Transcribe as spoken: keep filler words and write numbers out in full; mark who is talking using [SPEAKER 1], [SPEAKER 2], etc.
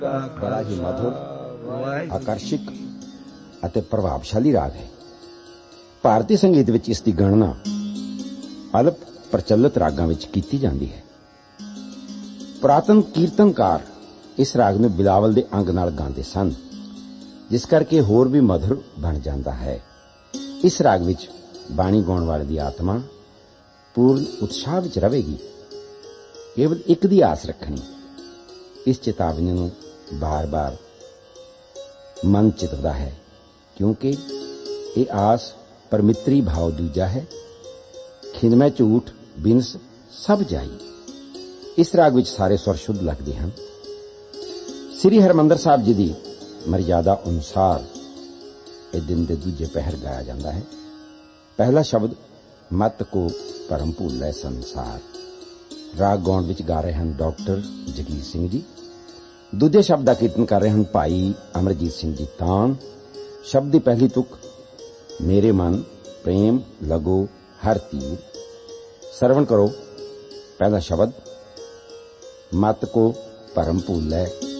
[SPEAKER 1] बड़ा ही मधुर, आकर्षक ਅਤੇ ਪ੍ਰਭਾਵਸ਼ਾਲੀ ਰਾਗ ਹੈ। ਭਾਰਤੀ ਸੰਗੀਤ ਵਿੱਚ ਇਸ ਦੀ ਗਣਨਾ ਅਲਪ ਪ੍ਰਚਲਿਤ ਰਾਗਾਂ ਵਿੱਚ ਕੀਤੀ ਜਾਂਦੀ ਹੈ। ਪੁਰਾਤਨ ਕੀਰਤਨਕਾਰ ਇਸ ਰਾਗ ਨੂੰ ਬਿਲਾਵਲ ਦੇ ਅੰਗ ਨਾਲ ਗਾਉਂਦੇ ਸਨ, ਜਿਸ ਕਰਕੇ ਹੋਰ ਵੀ ਮਧੁਰ ਬਣ ਜਾਂਦਾ ਹੈ। ਇਸ ਰਾਗ ਵਿੱਚ ਬਾਣੀ ਗਾਉਣ ਵਾਲੇ ਦੀ ਆਤਮਾ ਪੂਰਨ ਉਤਸ਼ਾਹ ਵਿੱਚ ਰਹੇਗੀ। ਕੇਵਲ ਇੱਕ ਦੀ ਆਸ ਰੱਖਣੀ। ਇਸ ਚੇਤਾਵਨੀ ਨੂੰ ਬਾਰ-ਬਾਰ ਮਨ ਚਿਤਵਦਾ ਹੈ, ਕਿਉਂਕਿ ਇਹ ਆਸ ਪਰਮਿੱਤਰੀ ਭਾਵ ਦੂਜਾ ਹੈ। ਖਿੰਦਮੈ ਝੂਠ ਬਿਨਸ ਸਭ ਜਾਈ। ਇਸ ਰਾਗ ਵਿੱਚ ਸਾਰੇ ਸੁਰ ਸ਼ੁੱਧ ਲੱਗਦੇ ਹਨ। ਸ੍ਰੀ ਹਰਿਮੰਦਰ ਸਾਹਿਬ ਜੀ ਦੀ ਮਰਯਾਦਾ ਅਨੁਸਾਰ ਇਹ ਦਿਨ ਦੇ ਦੂਜੇ ਪਹਿਰ ਗਾਇਆ ਜਾਂਦਾ ਹੈ। ਪਹਿਲਾ ਸ਼ਬਦ ਮਤ ਕੋ ਭਰਮ ਭੁੱਲੈ ਸੰਸਾਰ। ਰਾਗ ਗਾਉਣ ਵਿੱਚ ਗਾ ਰਹੇ ਹਨ ਡਾਕਟਰ ਜਗੀਰ ਸਿੰਘ ਜੀ। ਦੂਜੇ ਸ਼ਬਦ ਦਾ ਕੀਰਤਨ ਕਰ ਰਹੇ ਹਨ ਭਾਈ ਅਮਰਜੀਤ ਸਿੰਘ ਜੀ ਤਾਨ। ਸ਼ਬਦ ਦੀ ਪਹਿਲੀ ਤੁਕ ਮੇਰੇ ਮਨ ਪ੍ਰੇਮ ਲਗੋ ਹਰ ਤੀਰ। ਸਰਵਣ ਕਰੋ। ਪਹਿਲਾ ਸ਼ਬਦ ਮਤ ਕੋ ਭਰਮ ਭੁੱਲੈ